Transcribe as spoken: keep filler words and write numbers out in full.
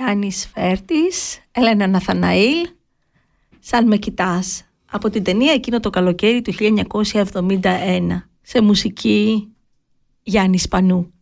Γιάννης Φέρτης, Έλενα Ναθαναήλ, Σαν με κοιτάς, από την ταινία Εκείνο το καλοκαίρι του χίλια εννιακόσια εβδομήντα ένα, σε μουσική Γιάννη Σπανού.